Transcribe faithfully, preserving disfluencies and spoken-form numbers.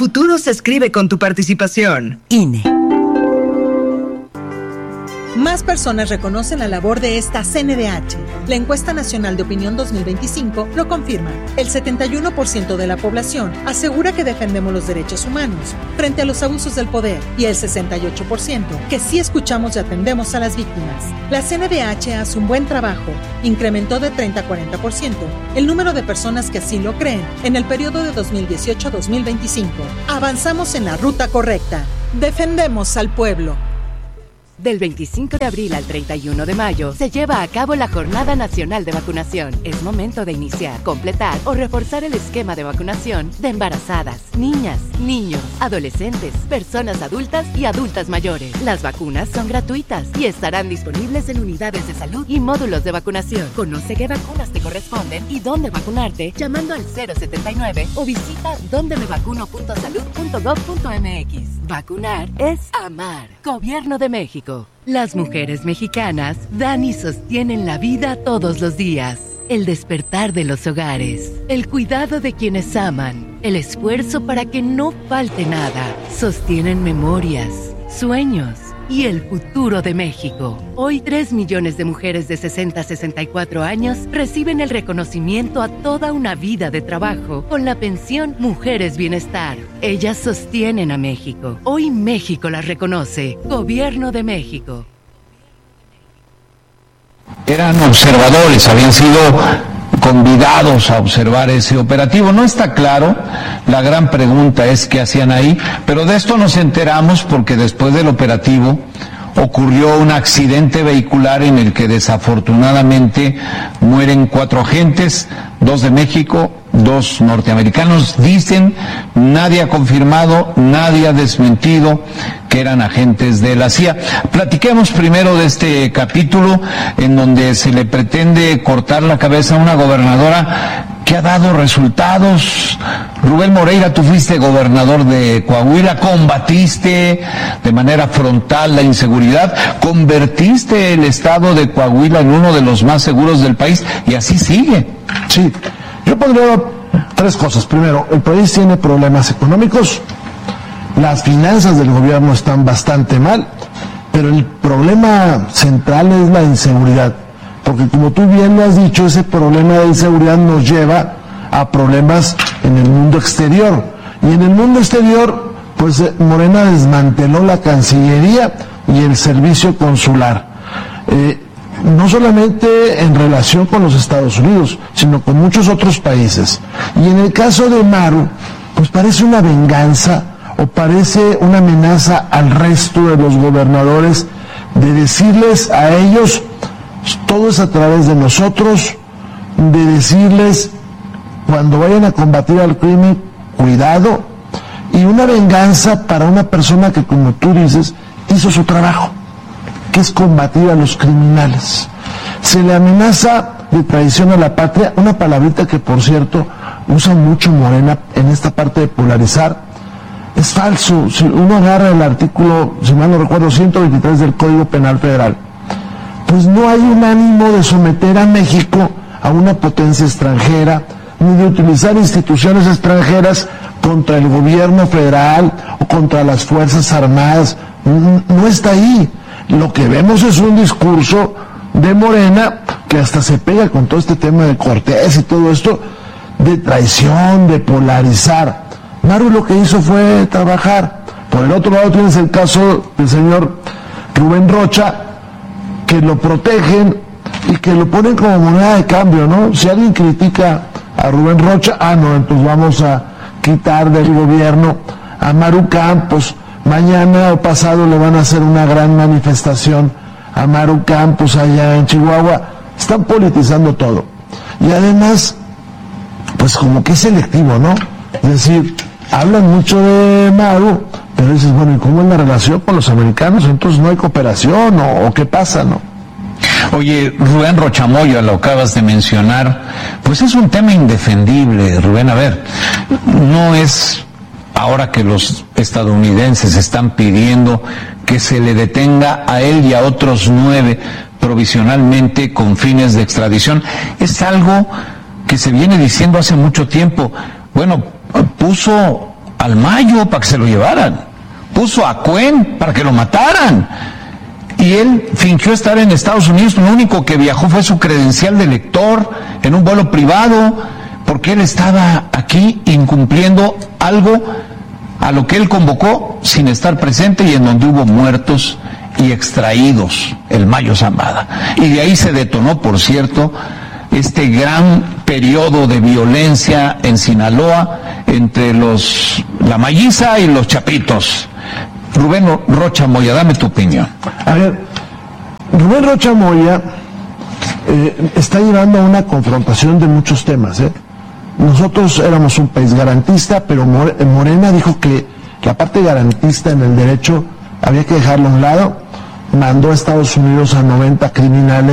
futuro se escribe con tu participación. I N E. Más personas reconocen la labor de esta C N D H. La encuesta nacional de opinión dos mil veinticinco lo confirma. El setenta y uno por ciento de la población asegura que defendemos los derechos humanos frente a los abusos del poder y el sesenta y ocho por ciento que sí escuchamos y atendemos a las víctimas. La C N D H hace un buen trabajo. Incrementó de treinta a cuarenta por ciento el número de personas que así lo creen en el periodo de dos mil dieciocho a dos mil veinticinco. Avanzamos en la ruta correcta. Defendemos al pueblo. Del veinticinco de abril al treinta y uno de mayo se lleva a cabo la Jornada Nacional de Vacunación. Es momento de iniciar, completar o reforzar el esquema de vacunación de embarazadas, niñas, niños, adolescentes, personas adultas y adultas mayores. Las vacunas son gratuitas y estarán disponibles en unidades de salud y módulos de vacunación. Conoce qué vacunas te corresponden y dónde vacunarte llamando al cero setenta y nueve o visita donde me vacuno punto salud punto gob punto eme equis. Vacunar es amar. Gobierno de México. Las mujeres mexicanas dan y sostienen la vida todos los días. El despertar de los hogares, el cuidado de quienes aman, el esfuerzo para que no falte nada. Sostienen memorias, sueños y el futuro de México. Hoy tres millones de mujeres de sesenta a sesenta y cuatro años reciben el reconocimiento a toda una vida de trabajo con la pensión Mujeres Bienestar. Ellas sostienen a México. Hoy México las reconoce. Gobierno de México. Eran observadores, habían sido convidados a observar ese operativo. No está claro, la gran pregunta es qué hacían ahí, pero de esto nos enteramos porque después del operativo ocurrió un accidente vehicular en el que desafortunadamente mueren cuatro agentes, dos de México, dos norteamericanos. Dicen, nadie ha confirmado, nadie ha desmentido que eran agentes de la C I A. Platiquemos primero de este capítulo en donde se le pretende cortar la cabeza a una gobernadora que ha dado resultados. Rubén Moreira, tú fuiste gobernador de Coahuila, combatiste de manera frontal la inseguridad, convertiste el estado de Coahuila en uno de los más seguros del país y así sigue. Sí, yo pondría tres cosas. Primero, el país tiene problemas económicos, las finanzas del gobierno están bastante mal, pero el problema central es la inseguridad. Porque como tú bien lo has dicho, ese problema de inseguridad nos lleva a problemas en el mundo exterior. Y en el mundo exterior, pues Morena desmanteló la Cancillería y el servicio consular. Eh, no solamente en relación con los Estados Unidos, sino con muchos otros países. Y en el caso de Maru, pues parece una venganza o parece una amenaza al resto de los gobernadores de decirles a ellos, todo es a través de nosotros, de decirles cuando vayan a combatir al crimen, cuidado, y una venganza para una persona que, como tú dices, hizo su trabajo, que es combatir a los criminales. Se le amenaza de traición a la patria, una palabrita que, por cierto, usa mucho Morena en esta parte de polarizar. Es falso. Si uno agarra el artículo, si mal no recuerdo, ciento veintitrés del Código Penal Federal, pues no hay un ánimo de someter a México a una potencia extranjera, ni de utilizar instituciones extranjeras contra el gobierno federal o contra las Fuerzas Armadas. No está ahí. Lo que vemos es un discurso de Morena que hasta se pega con todo este tema de Cortés y todo esto, de traición, de polarizar. Maru lo que hizo fue trabajar. Por el otro lado tienes el caso del señor Rubén Rocha, que lo protegen y que lo ponen como moneda de cambio, ¿no? Si alguien critica a Rubén Rocha, ah, no, entonces vamos a quitar del gobierno a Maru Campos. Mañana o pasado le van a hacer una gran manifestación a Maru Campos allá en Chihuahua. Están politizando todo. Y además, pues como que es selectivo, ¿no? Es decir, hablan mucho de Maru, pero dices, bueno, ¿y cómo es la relación con los americanos? Entonces no hay cooperación, o, o qué pasa, ¿no? Oye, Rubén Rochamoya, lo acabas de mencionar, pues es un tema indefendible, Rubén. A ver, no es ahora que los estadounidenses están pidiendo que se le detenga a él y a otros nueve provisionalmente con fines de extradición. Es algo que se viene diciendo hace mucho tiempo. Bueno, puso al Mayo para que se lo llevaran, puso a Cuen para que lo mataran, y él fingió estar en Estados Unidos. Lo único que viajó fue su credencial de lector en un vuelo privado, porque él estaba aquí incumpliendo algo a lo que él convocó sin estar presente y en donde hubo muertos y extraídos, el Mayo Zambada. Y de ahí se detonó, por cierto, este gran periodo de violencia en Sinaloa entre los la Mayiza y los Chapitos. Rubén Rocha Moya, dame tu opinión. A ver, Rubén Rocha Moya eh, está llevando a una confrontación de muchos temas, ¿eh? Nosotros éramos un país garantista, pero Morena dijo que la parte garantista en el derecho había que dejarlo a un lado, mandó a Estados Unidos a noventa criminales